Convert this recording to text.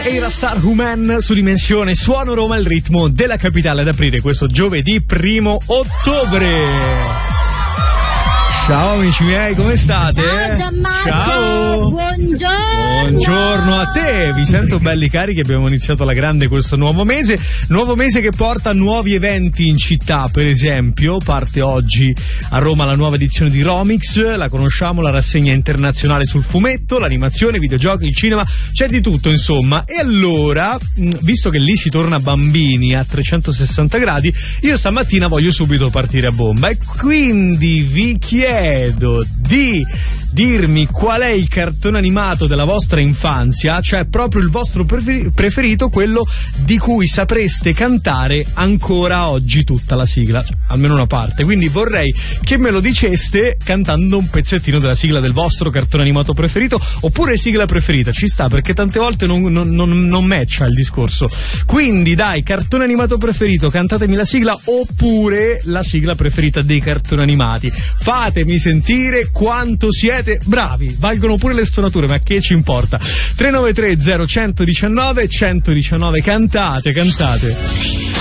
Era Star Human su Dimensione, Suono Roma, il ritmo della capitale ad aprire questo giovedì 1 ottobre. Ciao amici miei, come state? Ciao Gianmarco. Ciao. Buongiorno a te, vi sento belli carichi, abbiamo iniziato alla grande questo nuovo mese che porta nuovi eventi in città. Per esempio parte oggi a Roma la nuova edizione di Romix, la conosciamo, la rassegna internazionale sul fumetto, l'animazione, i videogiochi, il cinema, c'è di tutto insomma. E allora, visto che lì si torna bambini a 360 gradi, io stamattina voglio subito partire a bomba e quindi vi chiedo di dirmi qual è il cartone animato della vostra infanzia, cioè proprio il vostro preferito, quello di cui sapreste cantare ancora oggi tutta la sigla, cioè, almeno una parte. Quindi vorrei che me lo diceste cantando un pezzettino della sigla del vostro cartone animato preferito, oppure sigla preferita, ci sta, perché tante volte non matcha il discorso. Quindi dai, cartone animato preferito, cantatemi la sigla, oppure la sigla preferita dei cartoni animati. Fatemi sentire quanto siete bravi, valgono pure le stonature, ma che ci importa. 393 0119 119, cantate